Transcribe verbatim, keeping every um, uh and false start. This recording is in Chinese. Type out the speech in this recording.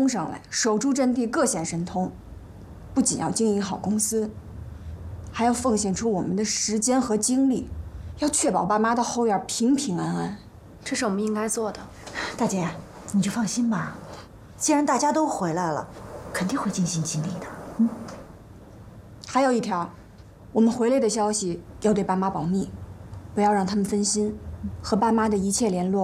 冲上来，守住阵地，各显神通。不仅要经营好公司，还要奉献出我们的时间和精力，要确保爸妈的后院平平安安。 这是我们应该做的。 大姐，你就放心吧，既然大家都回来了，肯定会尽心尽力的。嗯。 还有一条，我们回来的消息要对爸妈保密，不要让他们分心，和爸妈的一切联络